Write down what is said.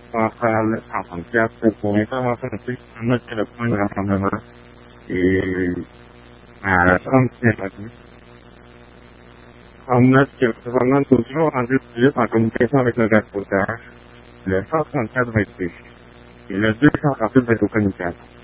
Avanzar con esa base no te lo pueden razonar a la frontiera. On note que cependant toujours en utilisé en communication avec le recruteur, le 134 va être pris. Et le 238 va être au communication.